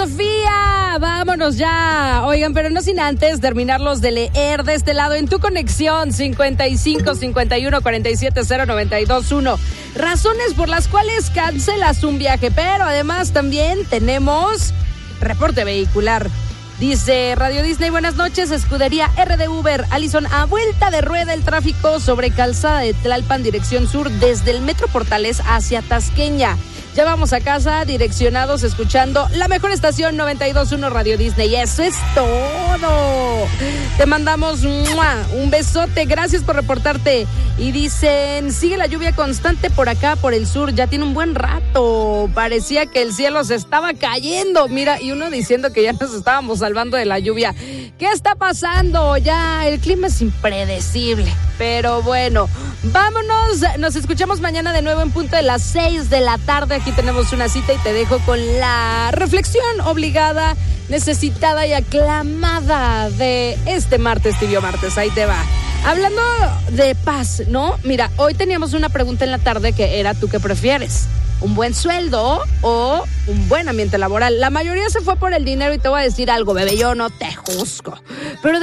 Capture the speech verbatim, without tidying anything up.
geografía. Vámonos ya. Oigan, pero no sin antes terminarlos de leer de este lado en tu conexión cincuenta y cinco, cincuenta y uno, cuarenta y siete, cero, noventa y dos, uno. Razones por las cuales cancelas un viaje, pero además también tenemos reporte vehicular. Dice Radio Disney, buenas noches, escudería R de Uber. Alison, a vuelta de rueda el tráfico sobre Calzada de Tlalpan, dirección sur, desde el Metro Portales hacia Tasqueña. Ya vamos a casa, direccionados, escuchando la mejor estación noventa y dos punto uno Radio Disney. Eso es todo. Te mandamos ¡mua! Un besote, gracias por reportarte. Y dicen, sigue la lluvia constante por acá, por el sur, ya tiene un buen rato. Parecía que el cielo se estaba cayendo. Mira, y uno diciendo que ya nos estábamos salvando de la lluvia. ¿Qué está pasando? Ya el clima es impredecible. Pero bueno, vámonos. Nos escuchamos mañana de nuevo en punto de las seis de la tarde. Aquí tenemos una cita y te dejo con la reflexión obligada, necesitada y aclamada de este martes, tibio martes. Ahí te va. Hablando de paz, ¿no? Mira, hoy teníamos una pregunta en la tarde que era, ¿tú qué prefieres? ¿Un buen sueldo o un buen ambiente laboral? La mayoría se fue por el dinero y te voy a decir algo, bebé, yo no te juzgo. Pero